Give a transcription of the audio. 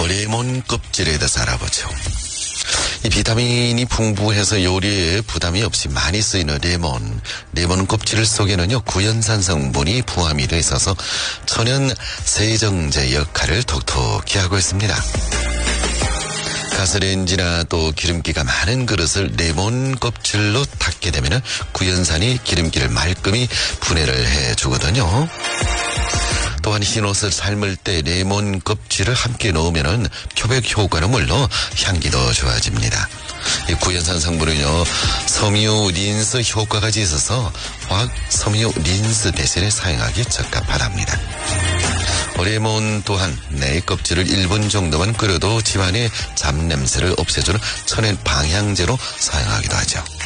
레몬 껍질에 대해서 알아보죠. 이 비타민이 풍부해서 요리에 부담이 없이 많이 쓰이는 레몬 껍질 속에는요 구연산 성분이 포함이 되어 있어서 천연 세정제 역할을 톡톡히 하고 있습니다. 가스레인지나 또 기름기가 많은 그릇을 레몬 껍질로 닦게 되면 구연산이 기름기를 말끔히 분해를 해주거든요. 또한 흰옷을 삶을 때 레몬 껍질을 함께 넣으면 표백 효과는 물론 향기도 좋아집니다. 이 구연산 성분은요 섬유 린스 효과까지 있어서 화학 섬유 린스 대신에 사용하기 적합하답니다. 레몬 또한 내 껍질을 1분 정도만 끓여도 집안의 잡냄새를 없애주는 천연 방향제로 사용하기도 하죠.